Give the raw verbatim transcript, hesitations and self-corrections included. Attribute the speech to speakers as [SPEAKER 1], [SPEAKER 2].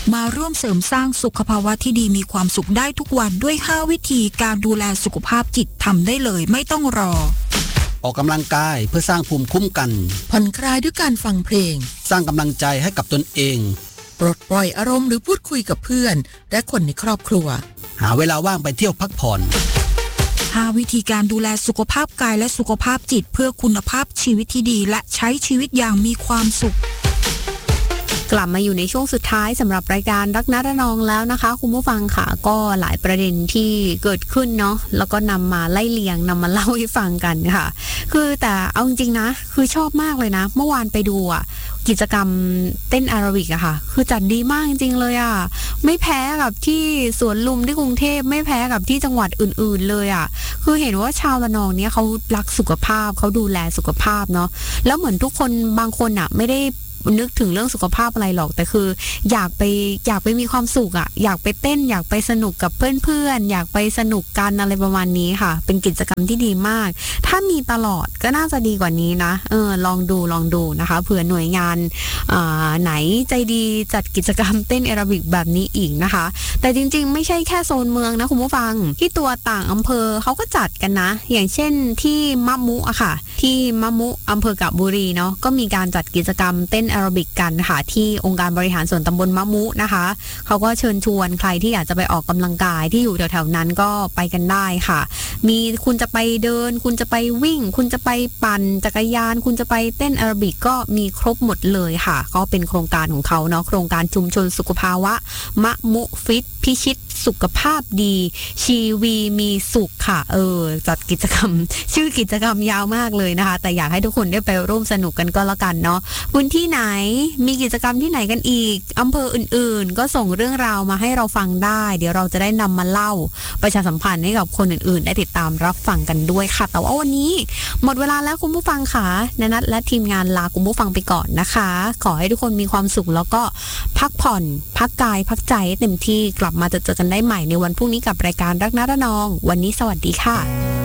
[SPEAKER 1] มาร่วมเสริมสร้างสุขภาวะที่ดีมีความสุขได้ทุกวันด้วยห้าวิธีการดูแลสุขภาพจิตทำได้เลยไม่ต้องรอ
[SPEAKER 2] ออกกำลังกายเพื่อสร้างภูมิคุ้มกัน
[SPEAKER 3] ผ่อนคลายด้วยการฟังเพลง
[SPEAKER 2] สร้างกำลังใจให้กับตนเอง
[SPEAKER 3] ปลดปล่อยอารมณ์หรือพูดคุยกับเพื่อนและคนในครอบครัว
[SPEAKER 2] หาเวลาว่างไปเที่ยวพักผ่อน
[SPEAKER 1] ห้าวิธีการดูแลสุขภาพกายและสุขภาพจิตเพื่อคุณภาพชีวิตที่ดีและใช้ชีวิตอย่างมีความสุข
[SPEAKER 4] กลับมาอยู่ในช่วงสุดท้ายสำหรับรายการรักนะระนองแล้วนะคะคุณผู้ฟังค่ะก็หลายประเด็นที่เกิดขึ้นเนาะแล้วก็นำมาไล่เลียงนำมาเล่าให้ฟังกันค่ะคือแต่เอาจริงๆนะคือชอบมากเลยนะเมื่อวานไปดูอ่ะกิจกรรมเต้นแอโรบิกอะค่ะคือจัดดีมากจริงๆเลยอ่ะไม่แพ้กับที่สวนลุมที่กรุงเทพไม่แพ้กับที่จังหวัดอื่นๆเลยอ่ะคือเห็นว่าชาวระนองเนี้ยเขารักสุขภาพเขาดูแลสุขภาพเนาะแล้วเหมือนทุกคนบางคนอ่ะไม่ได้นึกถึงเรื่องสุขภาพอะไรหรอกแต่คืออยากไปอยากไปมีความสุขอ่ะอยากไปเต้นอยากไปสนุกกับเพื่อนๆอยากไปสนุกกันอะไรประมาณนี้ค่ะเป็นกิจกรรมที่ดีมากถ้ามีตลอดก็น่าจะดีกว่านี้นะเออลองดูลองดูนะคะเผื่อหน่วยงานอ่าไหนใจดีจัดกิจกรรมเต้นแอโรบิกแบบนี้อีกนะคะแต่จริงๆไม่ใช่แค่โซนเมืองนะคุณผู้ฟังที่ตัวต่างอำเภอเขาก็จัดกันนะอย่างเช่นที่มะมุอะค่ะที่มะมุอำเภอกาญจนบุรีเนาะก็มีการจัดกิจกรรมเต้นแอโรบิกกันค่ะที่องค์การบริหารส่วนตำบลมะมุนะคะเขาก็เชิญชวนใครที่อยากจะไปออกกำลังกายที่อยู่แถวๆนั้นก็ไปกันได้ค่ะมีคุณจะไปเดินคุณจะไปวิ่งคุณจะไปปั่นจักรยานคุณจะไปเต้นแอโรบิกก็มีครบหมดเลยค่ะก็เป็นโครงการของเขาเนาะโครงการชุมชนสุขภาวะมะมุฟิตพิชิตสุขภาพดีชีวีมีสุขค่ะเออจัดกิจกรรมชื่อกิจกรรมยาวมากเลยนะคะแต่อยากให้ทุกคนได้ไปร่วมสนุกกันก็แล้วกันเนาะพื้นที่ไหนมีกิจกรรมที่ไหนกันอีกอำเภออื่นๆก็ส่งเรื่องราวมาให้เราฟังได้เดี๋ยวเราจะได้นำมาเล่าประชาสัมพันธ์ให้กับคนอื่นๆได้ติดตามรับฟังกันด้วยค่ะแต่ว่าวันนี้หมดเวลาแล้วคุณผู้ฟังค่ะณนัทและทีมงานลาคุณผู้ฟังไปก่อนนะคะขอให้ทุกคนมีความสุขแล้วก็พักผ่อนพักกายพักใจให้เต็มที่กลับมาเจอกันได้ใหม่ในวันพรุ่งนี้กับรายการรักนะระนองวันนี้สวัสดีค่ะ